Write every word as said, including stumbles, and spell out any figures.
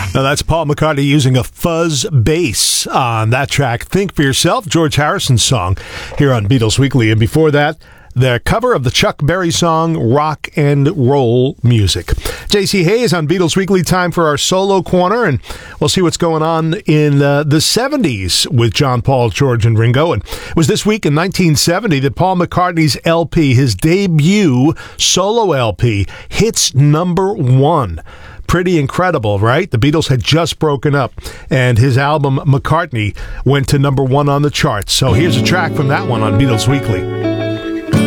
Now that's Paul McCartney using a fuzz bass on that track. Think for Yourself, George Harrison's song here on Beatles Weekly. And before that, the cover of the Chuck Berry song, Rock and Roll Music. J C Hayes on Beatles Weekly, time for our solo corner, and we'll see what's going on in uh, the seventies with John, Paul, George, and Ringo. And it was this week in nineteen seventy that Paul McCartney's L P, his debut solo L P, hits number one. Pretty incredible, right? The Beatles had just broken up, and his album, McCartney, went to number one on the charts. So here's a track from that one on Beatles Weekly.